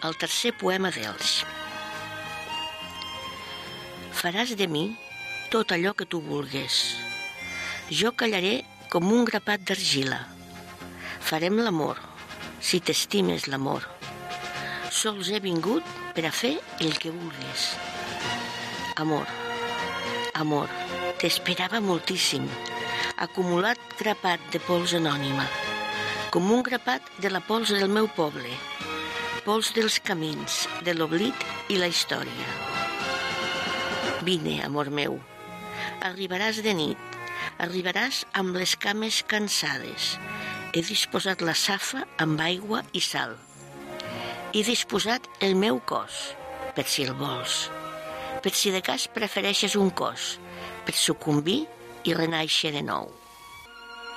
al tercer poema d'ells. Faràs de mi tot allò que tu vulgues. Jo callaré com un grapat d'argila. Farem l'amor, si t'estimes l'amor. Sols he vingut per a fer el que vulgues. Amor, amor, t'esperava moltíssim, acumulat grapat de pols anònima, com un grapat de la pols del meu poble, pols dels camins, de l'oblit i la història. Vine, amor meu, arribaràs de nit, arribaràs amb les cames cansades. He disposat la safa amb aigua i sal. He disposat el meu cos, per si el vols, per si de cas prefereixes un cos, per sucumbir i renaixer de nou.